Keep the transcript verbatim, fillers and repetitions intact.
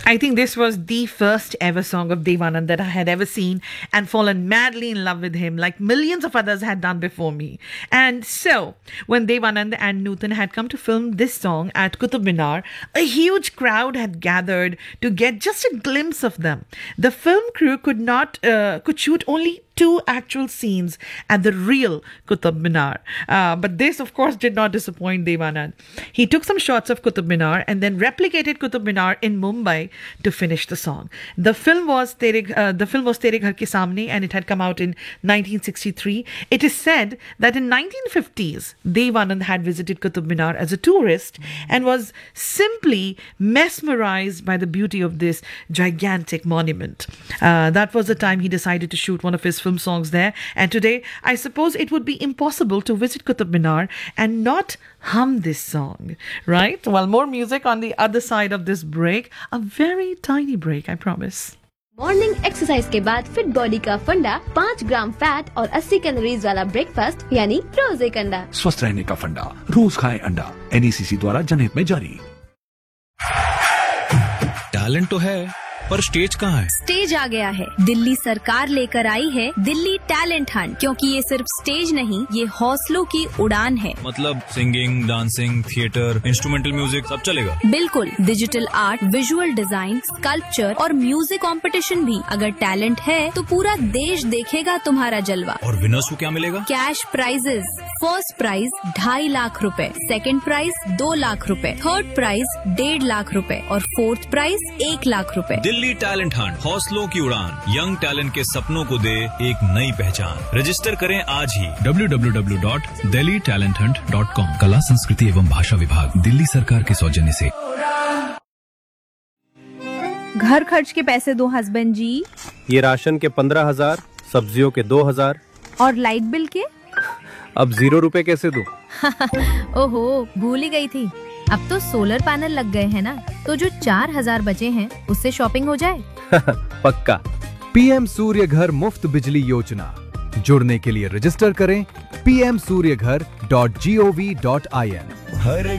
I think this was the first ever song of Devanand that I had ever seen and fallen madly in love with him, like millions of others had done before me. And so, when Devanand and Nutan had come to film this song at Qutub Minar, a huge crowd had gathered to get just a glimpse of them. The film crew could not uh, could shoot only two actual scenes at the real Qutub Minar. Uh, but this, of course, did not disappoint Devanand. He took some shots of Qutub Minar and then replicated Qutub Minar in Mumbai to finish the song. The film was Tere, uh, the film was Tere Ghar Ke Samne, and it had come out in nineteen sixty-three. It is said that in nineteen fifties, Devanand had visited Qutub Minar as a tourist and was simply mesmerized by the beauty of this gigantic monument. Uh, that was the time he decided to shoot one of his film songs there, and today I suppose it would be impossible to visit Qutub Minar and not hum this song, right? Well, more music on the other side of this break, a very tiny break, I promise. Morning exercise के बाद fit body का फंडा, पाँच ग्राम fat और अस्सी calories वाला breakfast यानी रोज एक अंडा। स्वस्थ रहने का फंडा, रोज खाएं अंडा। एन ई सी सी द्वारा जनहित में जारी। टैलेंट तो है, पर स्टेज कहाँ है? स्टेज आ गया है। दिल्ली सरकार लेकर आई है दिल्ली टैलेंट हंट, क्योंकि ये सिर्फ स्टेज नहीं, ये हौसलों की उड़ान है। मतलब singing, dancing, theatre, instrumental music सब चलेगा? बिल्कुल, digital art, visual design, sculpture और म्यूजिक कंपटीशन भी। अगर टैलेंट है तो पूरा देश देखेगा तुम्हारा जलवा। और विनर्स को क्या मिलेगा? Cash prices. फर्स्ट प्राइज ढाई लाख रुपए, सेकंड प्राइज दो लाख रुपए, थर्ड प्राइज डेढ़ लाख रुपए और फोर्थ प्राइज एक लाख रुपए। दिल्ली टैलेंट हंट, हौसलों की उड़ान, यंग टैलेंट के सपनों को दे एक नई पहचान। रजिस्टर करें आज ही W W W dot Delhi talent Hunt dot com. कला, संस्कृति एवं भाषा विभाग, दिल्ली सरकार के सौजन्य से। घर खर्च के पैसे दो हस्बैंड जी। ये राशन के पंद्रह हजार, सब्जियों के दो हजार और लाइट बिल के? अब जीरो रुपए कैसे दूं? ओहो, भूल ही गई थी। अब तो सोलर पैनल लग गए हैं ना, तो जो चार हजार बचे हैं उससे शॉपिंग हो जाए। पक्का। पीएम सूर्य घर मुफ्त बिजली योजना। जुड़ने के लिए रजिस्टर करें पी एम सूर्य घर dot G O V dot I N. Her